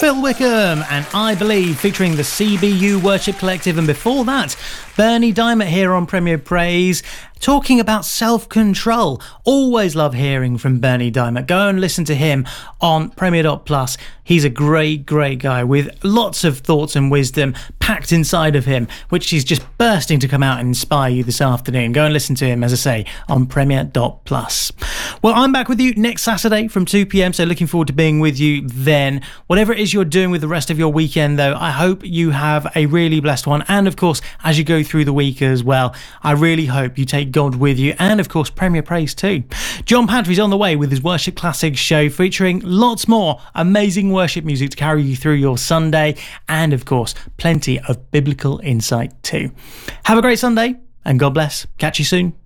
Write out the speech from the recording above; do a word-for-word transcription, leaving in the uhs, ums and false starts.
Phil Wickham and I Believe, featuring the C B U Worship Collective, and before that, Bernie Diamond here on Premier Praise, talking about self-control. Always love hearing from Bernie Diamond. Go and listen to him on Premier dot plus. He's a great, great guy with lots of thoughts and wisdom packed inside of him, which is just bursting to come out and inspire you this afternoon. Go and listen to him, as I say, on Premier dot plus. Well, I'm back with you next Saturday from two p.m, so looking forward to being with you then. Whatever it is you're doing with the rest of your weekend, though, I hope you have a really blessed one. And, of course, as you go through the week as well, I really hope you take God with you, and of course Premier Praise too. John Pantry's on the way with his Worship Classics show, featuring lots more amazing worship music to carry you through your Sunday, and of course plenty of biblical insight too. Have a great Sunday and God bless. Catch you soon.